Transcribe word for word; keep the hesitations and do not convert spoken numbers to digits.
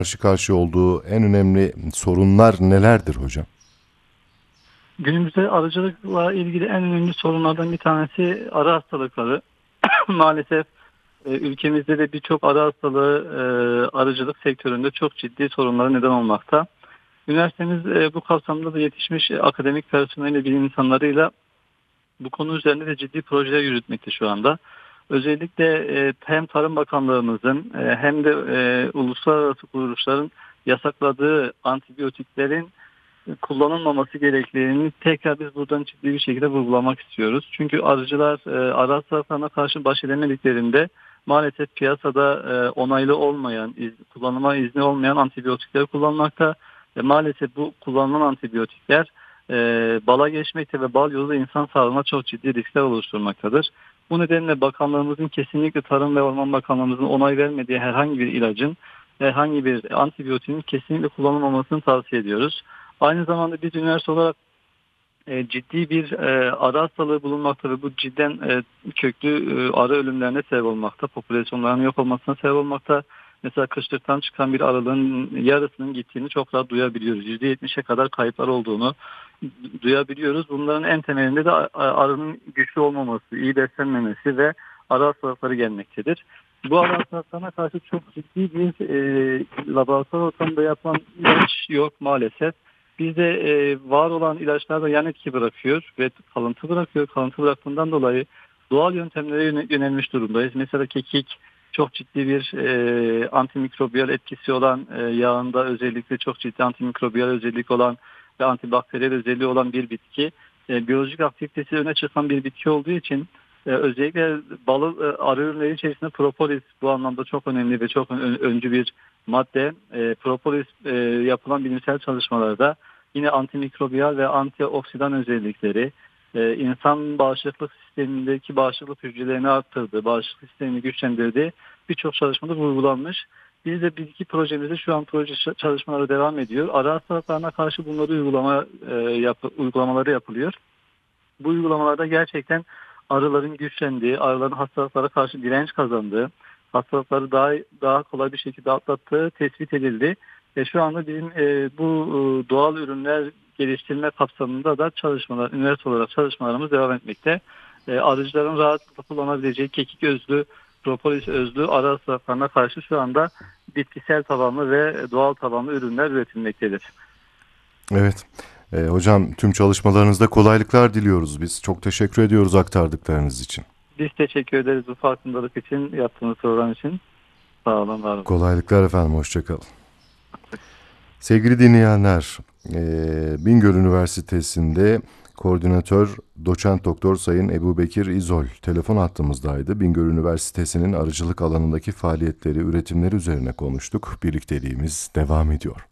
karşı karşıya olduğu en önemli sorunlar nelerdir hocam? Günümüzde arıcılıkla ilgili en önemli sorunlardan bir tanesi arı hastalıkları. Maalesef e, ülkemizde de birçok arı hastalığı e, arıcılık sektöründe çok ciddi sorunlara neden olmakta. Üniversitemiz e, bu kapsamda da yetişmiş e, akademik personeliyle, bilim insanlarıyla bu konu üzerinde de ciddi projeler yürütmekte şu anda. Özellikle e, hem Tarım Bakanlığımızın e, hem de e, uluslararası kuruluşların yasakladığı antibiyotiklerin kullanılmaması gerektiğini tekrar biz buradan ciddi bir şekilde vurgulamak istiyoruz. Çünkü arıcılar e, arı hastalıklarına karşı baş edemediklerinde maalesef piyasada e, onaylı olmayan, iz, kullanıma izni olmayan antibiyotikleri kullanmakta. Ve maalesef bu kullanılan antibiyotikler e, bala geçmekte ve bal yolu insan sağlığına çok ciddi riskler oluşturmaktadır. Bu nedenle bakanlığımızın, kesinlikle Tarım ve Orman Bakanlığımızın onay vermediği herhangi bir ilacın, herhangi bir antibiyotiğin kesinlikle kullanılmamasını tavsiye ediyoruz. Aynı zamanda biz üniversite olarak e, ciddi bir e, arı hastalığı bulunmakta ve bu cidden e, köklü e, arı ölümlerine sebep olmakta. Popülasyonların yok olmasına sebep olmakta. Mesela kışlıktan çıkan bir arılığın yarısının gittiğini çok rahat duyabiliyoruz. yüzde yetmişe kadar kayıplar olduğunu duyabiliyoruz. Bunların en temelinde de arının güçlü olmaması, iyi beslenmemesi ve arı hastalıkları gelmektedir. Bu arı hastalıklarına karşı çok ciddi bir e, laboratuvar ortamında yapılan ilaç yok maalesef. Bizde e, var olan ilaçlar da yan etki bırakıyor ve kalıntı bırakıyor. Kalıntı bıraktığından dolayı doğal yöntemlere yönelmiş durumdayız. Mesela kekik çok ciddi bir e, antimikrobiyal etkisi olan, e, yağında özellikle çok ciddi antimikrobiyal özellik olan ve antibakteriyel özelliği olan bir bitki. E, biyolojik aktivitesi öne çıkan bir bitki olduğu için e, özellikle balı e, arı ürünleri içerisinde propolis bu anlamda çok önemli ve çok ön, öncü bir madde. E, propolis e, yapılan bilimsel çalışmalarda yine antimikrobiyal ve antioksidan özellikleri, e, insan bağışıklık sistemindeki bağışıklık hücrelerini arttırdı, bağışıklık sistemini güçlendirdi. Birçok çalışmada vurgulanmış. Biz de bilgi projemizde şu an proje çalışmaları devam ediyor. Arı hastalıklarına karşı bunları uygulama e, yap, uygulamaları yapılıyor. Bu uygulamalarda gerçekten arıların güçlendiği, arıların hastalıklara karşı direnç kazandığı, hastalıkları daha daha kolay bir şekilde atlattığı tespit edildi. Ve şu anda bizim e, bu e, doğal ürünler geliştirme kapsamında da çalışmalar, üniversite olarak çalışmalarımız devam etmekte. E, arıcıların rahatlıkla kullanabileceği kekik özlü, propolis özlü arı hastalıklarına karşı şu anda bitkisel tabanlı ve doğal tabanlı ürünler üretilmektedir. Evet. E, hocam tüm çalışmalarınızda kolaylıklar diliyoruz biz. Çok teşekkür ediyoruz aktardıklarınız için. Biz teşekkür ederiz bu farkındalık için, yaptığınız program için. Sağ olun, var olun. Kolaylıklar efendim. Hoşçakalın. Sevgili dinleyenler, e, Bingöl Üniversitesi'nde koordinatör doçent doktor Sayın Ebubekir İzol telefon hattımızdaydı. Bingöl Üniversitesi'nin arıcılık alanındaki faaliyetleri, üretimleri üzerine konuştuk. Birlikteliğimiz devam ediyor.